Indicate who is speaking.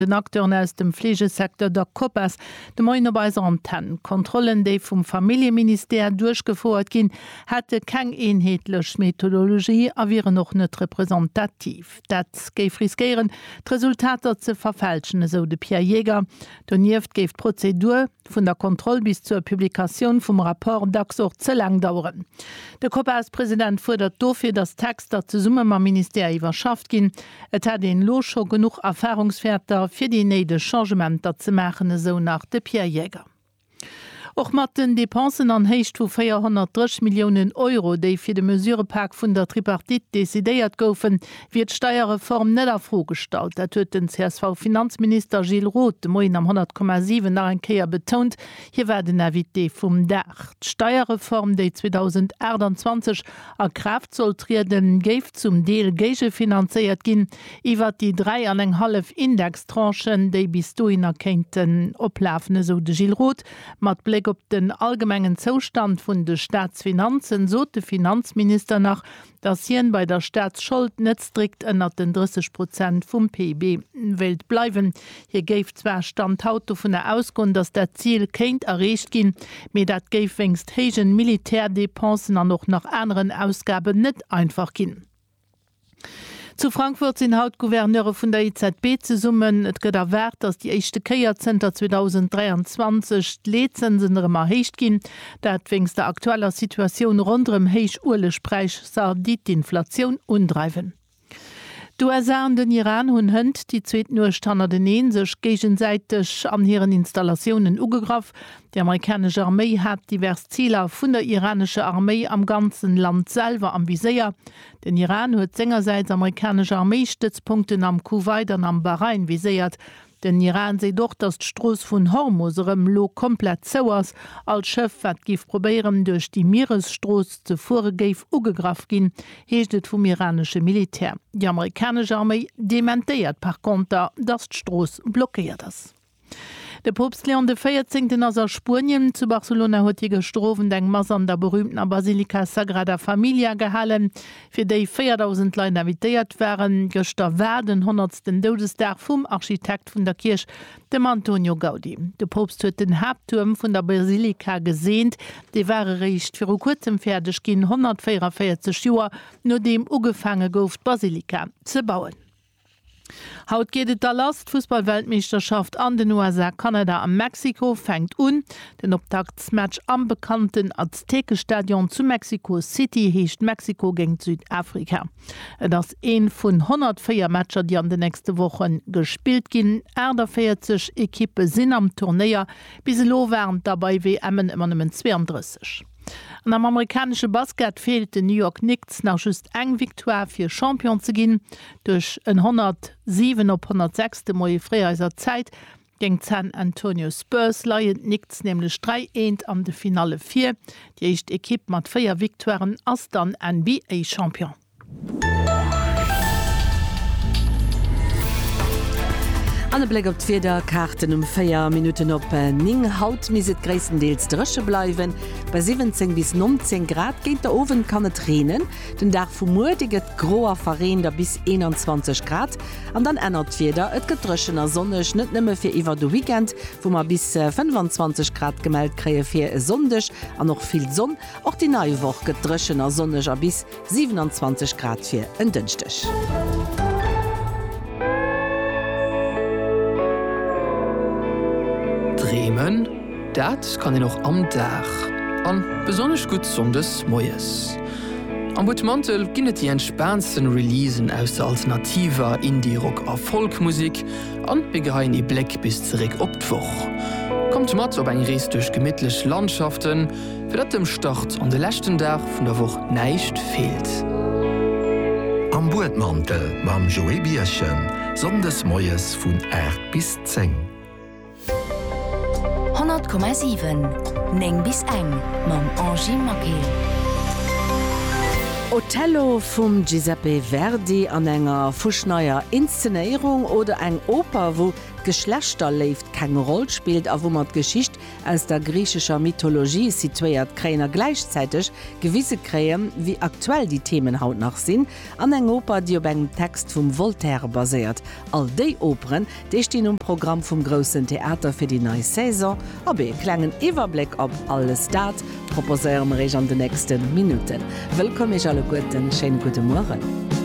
Speaker 1: den Akteuren aus dem Pflegesektor der Koppers de Moiner Beiser Antennen. Kontrollen, die vom Familienminister durchgeführt gin, hatte kein einheitliche Methodologie, a wäre noch nicht repräsentativ. Das gäf riskieren, die Resultate zu verfälschen, so de Pierre Jäger. Donieft gäf Prozedur von der Kontrolle bis zur Publikation vom Rapport dax auch zu lang dauern. Der Koppers-Präsident fordert dafür, dass Texter zu Summe am Ministerium überschafft gin. Et hat den Lo schon genug Erfahrungswerte für die nächste Changementer zu machen, so nach de Pierre Jäger. Auch mit den Depensen an heißt von 430 Millionen Euro, die für den Mesurepack von der Tripartite dezidiert goufen, wird Steuerreform nicht auf Frage gestellt. Das hat den CSV-Finanzminister Gilles Roth morgen am 100,7 nach ein Kehr betont. Hier werden Invité vom Dach. Die Steuerreform, die 2021 an Kraft soll treten, gäf zum Deal gegenfinanziert gehen, über die 3,5 Indextranchen, die bis dahin erkannten ablaufen, so de Gilles Roth, mit Blick op den allgemeinen Zustand vun de Staatsfinanzen so de Finanzminister nach, dass hien bei der Staatsschuld net strikt ënnert den 30% vum PIB Welt bleiwen. Hier geif zwar Standauto vun der Ausgrund, dass der Ziel kéint erreicht gin, me dat geif wengst hegen Militärdepensen an noch nach anderen Ausgaben net einfach gin. Zu Frankfurt sind Hautgouverneure von der EZB zu summen. Et gëtt erwert, dass die echte Keierzenter 2023 Lezensen erhecht gin. Dat wings der aktueller Situation rund heich Urlespreich sah die Inflation undreifen. Die USA und den Iran hun hënd die zweet Standarden sech gegenseitig an ihren Installationen ugegraf. Die amerikanische Armee hat divers Ziele vun der iranische Armee am ganzen Land selber anvisiert. Den Iran huet seinerseits amerikanische Armeestützpunkte am Kuwait und am Bahrain visiert. Den Iran se doch, dass d'Stroos vun Hormuserem lo komplett zouers als Chef wat gif probieren durch die Meeresstroos zuvor geif ugegraf gin, heeschtet vum iranische Militär. Die amerikanische Armee dementiert par contre, dass d'Stroos blockiert ist. Der Papst Leon XIV. Aus Spurien zu Barcelona hat die gestrofen den Mass an der berühmten Basilika Sagrada Familia gehalten, für die 4.000 Leute invitiert waren. Gestern werden 100. Todestag vom Architekt von der Kirche, dem Antonio Gaudi. Der Papst hat den Hauptturm von der Basilika gesehen. Die war recht für kurzem fertig gehen 144 Jahre, nur dem angefangen gouf Basilika zu bauen. Haut geht der Last Fußball-Weltmeisterschaft an den USA, Kanada und Mexiko fängt an. Den Auftaktsmatch am bekannten Aztekenstadion zu Mexico City heisst Mexiko gegen Südafrika. Das ist ein von 104 Matcher, die an den nächsten Wochen gespielt gehen. 40 Equipe sind am Turnier, bis lo wären dabei WM immer nur 32. Und am amerikanischen Basket fehlt den New York Knicks nach just eng Victoire für Champion zu gehen. Durch ein 107-106. Mal freier Zeit gegen San Antonio Spurs leihen Knicks nämlich 3-1 am de Finale 4. Die erste Equipe mit 4 Victoren als dann NBA-Champion.
Speaker 2: An Blick op d'Feder Karten 4 Minuten op Ning haut miset gréissendeels dresche bleiwen. Bei 17 bis 19 Grad géint der Owen kann et reenen. Den Dach vum Mudiget groer Verreender bis 21 Grad. An dann ënnert d'Feder et gedrëschener Sonnech net nëmme fir iwwer de Weekend, wo man bis 25 Grad gemeldt kree fir sondech an noch viel Sonn. Och die neue Woch gedrëschener Sonnech a bis 27 Grad fir en Dënchtech.
Speaker 3: Bremen, dat kann noch am Dach. An besonders gut sondes Moes. Am Butmantel ginnet die entspannsten Releasen aus der alternativer Indie-Rock a Folkmusik an begein e Black bis zurück op d'Woch. Kommt mat op eng Rees durch gemidtlech Landschaften, fir dat dem Start an de lächten Dach vun der Woch neicht fehlt.
Speaker 4: Am Butmantel mam Joe Bierchen, sondes Moes vun 8 bis 10.
Speaker 5: 100,7 Neng bis eng mam Angie Mackey.
Speaker 2: Othello vum Giuseppe Verdi an enger fuschneier Inszenierung oder eng Oper, wo Geschlechter lebt keine Rolle spielt, a wo man Geschichte aus der griechischer Mythologie situiert Kräner gleichzeitig gewisse Krähen wie aktuell die Themen haut nach sinn, an eng Oper, die op engem Text vum Voltaire basiert. All déi Operen, die stehen Programm vom großen Theater für die neue Saison, aber ihr klangen Überblick op alles dat, proposieren wir an den nächsten Minuten. Willkommen alle guten, schönen guten Morgen.